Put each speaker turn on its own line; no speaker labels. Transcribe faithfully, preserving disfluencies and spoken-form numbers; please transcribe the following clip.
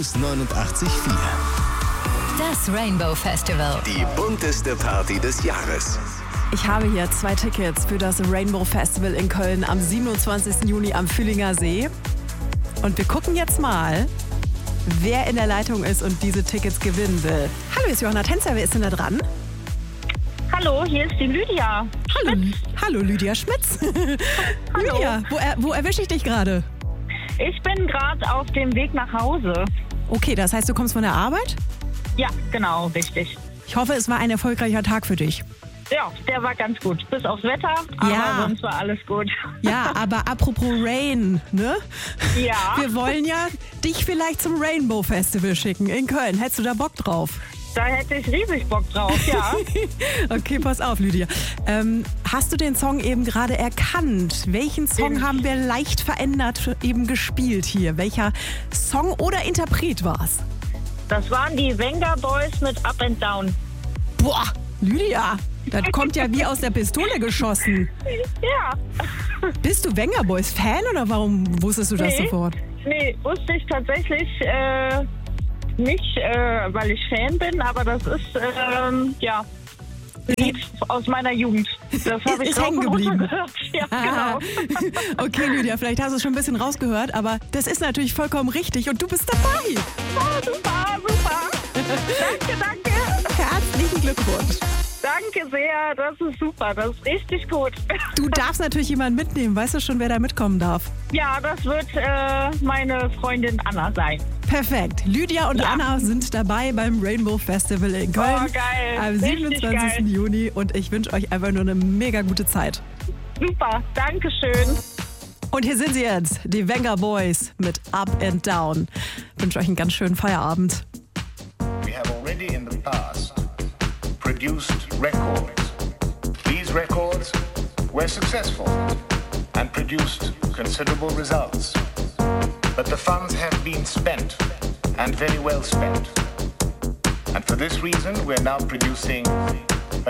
News neunundachtzig Komma vier.
Das Rainbow Festival.
Die bunteste Party des Jahres.
Ich habe hier zwei Tickets für das Rainbow Festival in Köln am siebenundzwanzigsten Juni am Fühlinger See. Und wir gucken jetzt mal, wer in der Leitung ist und diese Tickets gewinnen will. Hallo, hier ist Johanna Tänzer. Wer ist denn da dran?
Hallo, hier ist die Lydia.
Hallo, Hallo Lydia Schmitz.
Hallo.
Lydia, wo, er, wo erwische ich dich gerade?
Ich bin gerade auf dem Weg nach Hause.
Okay, das heißt, du kommst von der Arbeit?
Ja, genau, richtig.
Ich hoffe, es war ein erfolgreicher Tag für dich.
Ja, der war ganz gut. Bis aufs Wetter, aber
Ja.
sonst war alles gut.
Ja, aber apropos Rain, ne?
Ja,
Wir wollen ja dich vielleicht zum Rainbow Festival schicken in Köln. Hättest du da Bock drauf?
da hätte ich riesig Bock drauf, ja.
Okay, pass auf, Lydia. Ähm, hast du den Song eben gerade erkannt? Welchen Song
Den-
haben wir leicht verändert eben gespielt hier? Welcher Song oder Interpret war's?
Das waren die Venga Boys mit Up and Down.
Boah, Lydia, das kommt ja wie aus der Pistole geschossen.
Ja.
Bist du Venga Boys Fan oder warum wusstest du das
Nee.
sofort?
Nee, wusste ich tatsächlich äh, nicht, äh, weil ich Fan bin, aber das ist, ähm, ja, ein Lied aus meiner Jugend. Das habe ich
Ist
rauf
hängen
und runter
geblieben.
gehört. Ja,
Ah.
genau.
Okay, Lydia, vielleicht hast du es schon ein bisschen rausgehört, aber das ist natürlich vollkommen richtig und du bist dabei.
Oh, super, super. Danke, danke.
Herzlichen Glückwunsch.
Danke sehr, das ist super, das ist richtig gut.
Du darfst natürlich jemanden mitnehmen. Weißt du schon, wer da mitkommen darf?
Ja, das wird äh, meine Freundin Anna sein.
Perfekt. Lydia und
Ja.
Anna sind dabei beim Rainbow Festival in Köln
Oh, geil.
am
Richtig
siebenundzwanzigsten
geil.
Juni und ich wünsche euch einfach nur eine mega gute Zeit.
Super, danke schön.
Und hier sind sie jetzt, die Venga Boys mit Up and Down. Ich wünsche euch einen ganz schönen Feierabend.
We have already in the past produced records. These records were successful and produced considerable results. But the funds have been spent, and very well spent. And for this reason, we're now producing